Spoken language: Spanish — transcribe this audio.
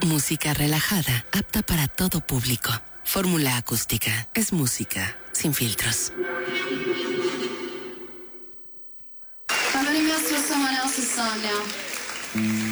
Música relajada, apta para todo público. Fórmula Acústica. Es música sin filtros. I'm gonna mess with someone else's song now.